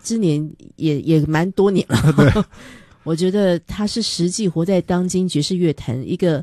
之年也蛮多年了。 对， 我觉得他是实际活在当今爵士乐坛一个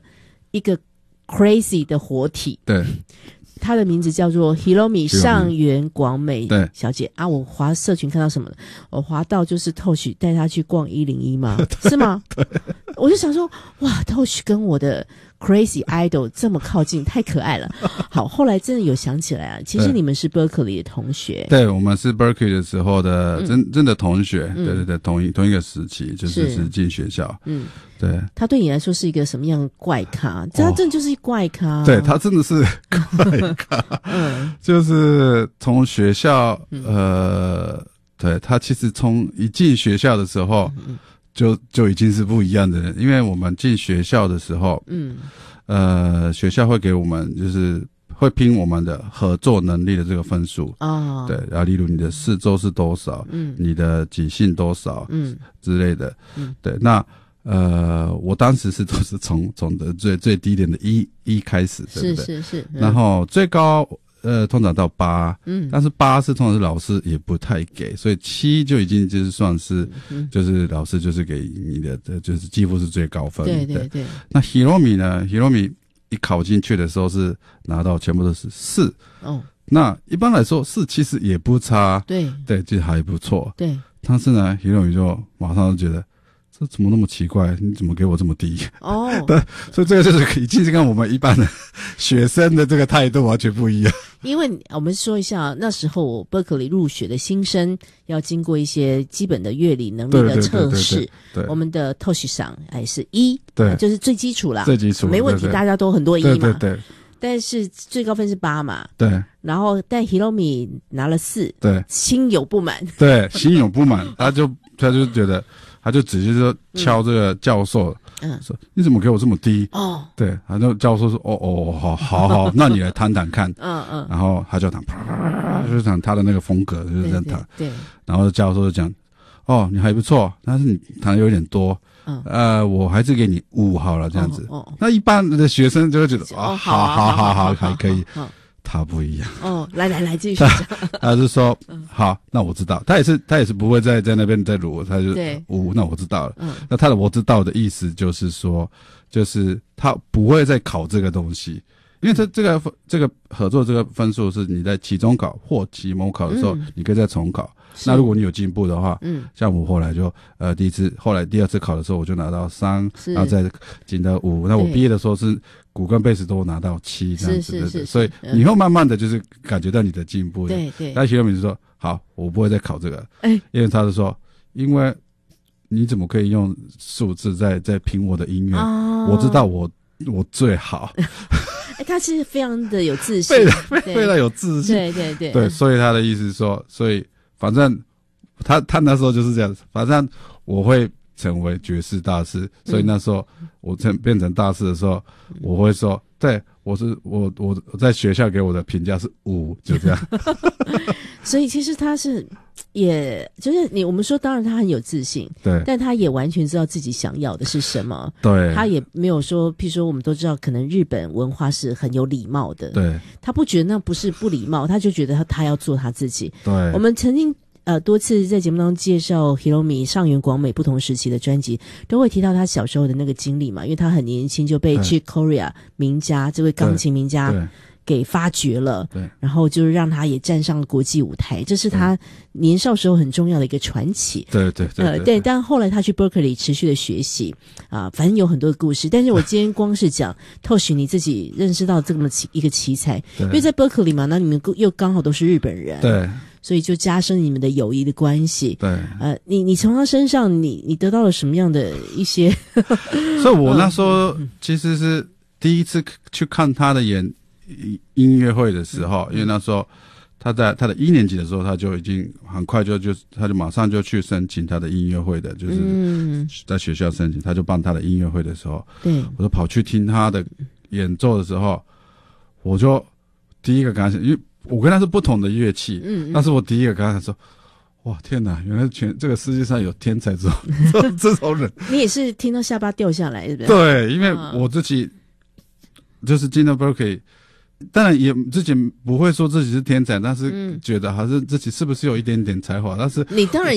crazy 的活体。 对， 他的名字叫做 Hiromi 上原广美小姐啊。我滑社群看到什么了？我滑到就是 Tosh 带她去逛101吗？是吗？对，我就想说，哇 ，Tosh 跟我的 Crazy Idol 这么靠近，太可爱了。好，后来真的有想起来啊，其实你们是 Berkeley 的同学。 对，我们是 Berkeley 的时候的真的同学，对，同一个时期，就是进学校。对。他对你来说是一个什么样的怪咖？他真的就是一怪咖。 对，他真的是怪咖。就是从学校，对，他其实从一进学校的时候，就已经是不一样的人，因为我们进学校的时候，学校会给我们就是会拼我们的合作能力的这个分数对，然后例如你的4周是多少，你的即兴多少，之类的，对，那我当时都是从的最低点的一开始，对不对？是，然后最高。通常到8，但是8是通常是老师也不太给，所以7就已经就是算是，就是老师就是给你的，就是几乎是最高分。对。那 Hiromi 呢 ？Hiromi 一考进去的时候是拿到全部都是4。那一般来说4其实也不差，对，就还不错。对，但是呢 ，Hiromi 就马上就觉得。这怎么那么奇怪？你怎么给我这么低？对，所以这个就是已经是跟我们一般的学生的这个态度完全不一样。 因为我们说一下，那时候 Berkeley 入学的新生要经过一些基本的乐理能力的测试。对，我们的 Toshi 上是1，对，就是最基础啦，最基础没问题，大家都很多1嘛。对。但是最高分是8嘛，对。然后但 Hiromi 拿了4，对，心有不满，对， 心有不满，他就觉得。他就直接说敲这个教授，说你怎么给我这么低？对，然后教授说好，那你来弹弹看，然后他就弹，就是弹他的那个风格，就是这样弹，对。然后教授就讲，你还不错，但是你弹的有点多，我还是给你5好了，这样子。那一般的学生就会觉得，好，还可以。他不一样来继续讲。 他是说好，那我知道，他也是不会在那边再撸，他就5，那我知道了。那他的我知道的意思就是说，就是他不会再考这个东西，因为这个合作这个分数是你在期中考或期末考的时候，你可以再重考。那如果你有进步的话，像我后来就后来第2次考的时候，我就拿到3，然后再进到5。那我毕业的时候是鼓跟贝斯都拿到7这样子，是，所以你会慢慢的就是感觉到你的进步。对。那Hiromi就说好，我不会再考这个，因为他就说，因为你怎么可以用数字在评我的音乐？我知道我最好。 他是非常的有自信， 非常有自信。对，所以他的意思是说，所以反正他那时候就是这样子，反正我会成为爵士大师，所以那时候我变成大师的时候，我会说，对，我在学校给我的评价是5，就这样。 所以其实他是，也就是我们说，当然他很有自信，对，但他也完全知道自己想要的是什么，对，他也没有说，譬如说我们都知道，可能日本文化是很有礼貌的，对，他不觉得那不是不礼貌，他就觉得他要做他自己。对，我们曾经多次在节目当中介绍 Hiromi 上原广美不同时期的专辑，都会提到他小时候的那个经历嘛，因为他很年轻就被Chick Corea 名家这位钢琴名家给发掘了，对，然后就是让他也站上了国际舞台，这是他年少时候很重要的一个传奇。对，但后来他去 Berkeley 持续的学习反正有很多的故事。但是我今天光是讲Toshi你自己认识到这么一个奇才，因为在 Berkeley 嘛，那你们又刚好都是日本人，对，所以就加深你们的友谊的关系。对，你从他身上你得到了什么样的一些？ 所以我那时候其实是第一次去看他的音乐会的时候，因为那时候他在他的1年级的时候，他就已经很快他就马上就去申请他的音乐会的，就是在学校申请，他就办他的音乐会的时候，对，我就跑去听他的演奏的时候，我就第一个感想，因为我跟他是不同的乐器，但是我第一个跟他说，哇，天哪，原来这个世界上有天才这种人。你也是听到下巴掉下来，对不对？对，因为我自己就是进到 Berkeley。当然也自己不会说自己是天才，但是觉得还是自己是不是有一点点才华，但是你当然